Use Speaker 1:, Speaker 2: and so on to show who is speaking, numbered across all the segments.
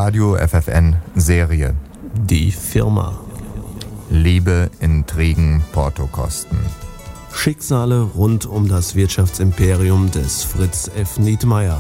Speaker 1: Radio FFN Serie.
Speaker 2: Die Firma.
Speaker 1: Liebe, Intrigen, Portokosten.
Speaker 2: Schicksale rund um das Wirtschaftsimperium des Fritz F. Nietmeyer.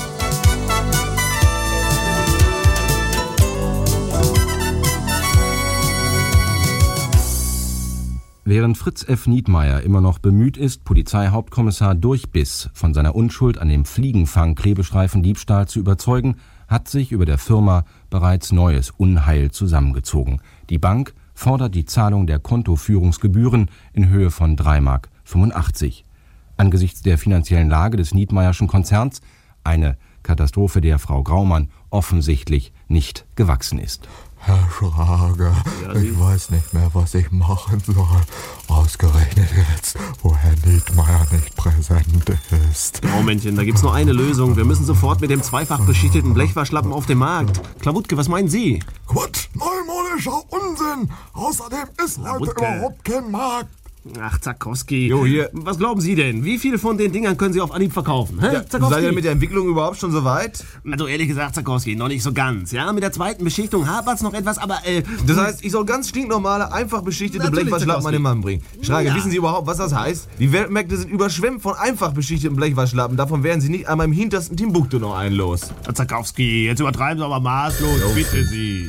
Speaker 3: Während Fritz F. Nietmeyer immer noch bemüht ist, Polizeihauptkommissar Durchbiss von seiner Unschuld an dem Fliegenfang-Klebestreifen-Diebstahl zu überzeugen, hat sich über der Firma bereits neues Unheil zusammengezogen. Die Bank fordert die Zahlung der Kontoführungsgebühren in Höhe von 3,85 Mark. Angesichts der finanziellen Lage des Nietmeyerschen Konzerns eine Katastrophe, der Frau Graumann offensichtlich nicht gewachsen ist.
Speaker 1: Herr Schrage, ich weiß nicht mehr, was ich machen soll. Ausgerechnet jetzt, wo Herr Nietmeyer nicht präsent ist.
Speaker 2: Momentchen, da gibt's nur eine Lösung. Wir müssen sofort mit dem zweifach beschichteten Blechwaschlappen auf den Markt. Klawutke, was meinen Sie?
Speaker 1: Quatsch, neumodischer Unsinn. Außerdem ist heute überhaupt kein Markt.
Speaker 2: Ach, Zakowski.
Speaker 4: Jo, hier.
Speaker 2: Was glauben Sie denn? Wie viele von den Dingern können Sie auf Anhieb verkaufen?
Speaker 4: Ja, seid ihr mit der Entwicklung überhaupt schon so weit?
Speaker 2: Also ehrlich gesagt, Zakowski, noch nicht so ganz. Ja, mit der zweiten Beschichtung hapert's noch etwas, aber
Speaker 4: Das heißt, ich soll ganz stinknormale, einfach beschichtete Blechwaschlappen an den Mann bringen. Schrage,
Speaker 2: Ja.
Speaker 4: wissen Sie überhaupt, was das heißt? Die Weltmärkte sind überschwemmt von einfach beschichteten Blechwaschlappen. Davon werden Sie nicht einmal im hintersten Timbuktu noch einen los.
Speaker 2: Zakowski, jetzt übertreiben Sie aber maßlos. Bitte Sie.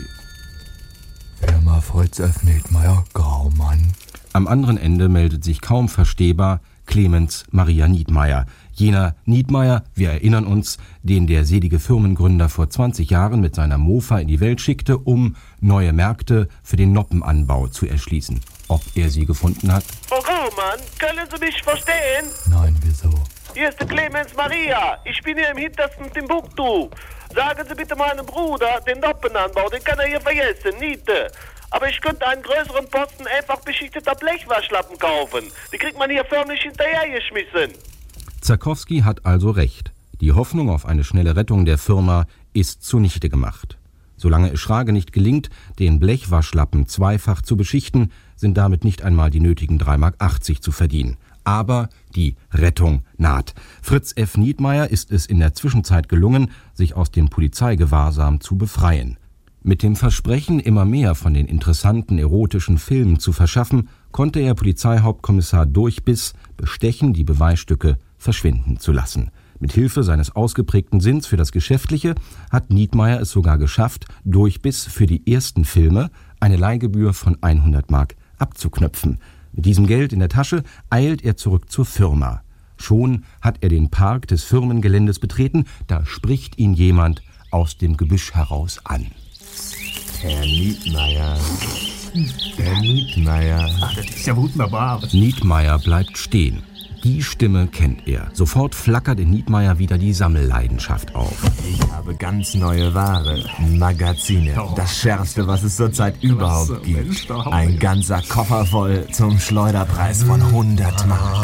Speaker 1: Firma Fritz F. Nietmeyer, Graumann.
Speaker 3: Am anderen Ende meldet sich kaum verstehbar Clemens Maria Nietmeyer. Jener Nietmeyer, wir erinnern uns, den der selige Firmengründer vor 20 Jahren mit seiner Mofa in die Welt schickte, um neue Märkte für den Noppenanbau zu erschließen. Ob er sie gefunden hat?
Speaker 5: Frau Graumann, können Sie mich verstehen?
Speaker 1: Nein, wieso?
Speaker 5: Hier ist der Clemens Maria. Ich bin hier im hintersten Timbuktu. Sagen Sie bitte meinem Bruder, den Noppenanbau, den kann er hier vergessen, Niete. Aber ich könnte einen größeren Posten einfach beschichteter Blechwaschlappen kaufen. Die kriegt man hier förmlich hinterhergeschmissen.
Speaker 3: Zakowski hat also recht. Die Hoffnung auf eine schnelle Rettung der Firma ist zunichte gemacht. Solange es Schrage nicht gelingt, den Blechwaschlappen zweifach zu beschichten, sind damit nicht einmal die nötigen 3,80 Mark zu verdienen. Aber die Rettung naht. Fritz F. Nietmeyer ist es in der Zwischenzeit gelungen, sich aus dem Polizeigewahrsam zu befreien. Mit dem Versprechen, immer mehr von den interessanten erotischen Filmen zu verschaffen, konnte er Polizeihauptkommissar Durchbiss bestechen, die Beweisstücke verschwinden zu lassen. Mit Hilfe seines ausgeprägten Sinns für das Geschäftliche hat Nietmeyer es sogar geschafft, Durchbiss für die ersten Filme eine Leihgebühr von 100 Mark abzuknöpfen. Mit diesem Geld in der Tasche eilt er zurück zur Firma. Schon hat er den Park des Firmengeländes betreten, da spricht ihn jemand aus dem Gebüsch heraus an.
Speaker 6: Herr Nietmeyer. Herr Nietmeyer.
Speaker 2: Ach, das ist ja wunderbar.
Speaker 3: Nietmeyer bleibt stehen. Die Stimme kennt er. Sofort flackert in Nietmeyer wieder die Sammelleidenschaft auf.
Speaker 6: Ich habe ganz neue Ware. Magazine. Das Schärfste, was es zurzeit überhaupt gibt. Ein ganzer Koffer voll zum Schleuderpreis von 100 Mark.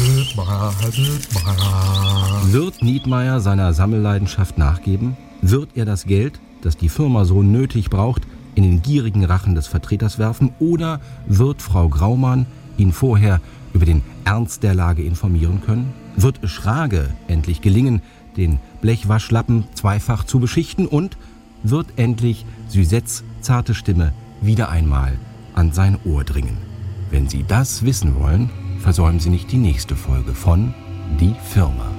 Speaker 3: Wird Nietmeyer seiner Sammelleidenschaft nachgeben? Wird er das Geld, das die Firma so nötig braucht, in den gierigen Rachen des Vertreters werfen? Oder wird Frau Graumann ihn vorher über den Ernst der Lage informieren können? Wird es Schrage endlich gelingen, den Blechwaschlappen zweifach zu beschichten? Und wird endlich Susettes zarte Stimme wieder einmal an sein Ohr dringen? Wenn Sie das wissen wollen, versäumen Sie nicht die nächste Folge von Die Firma.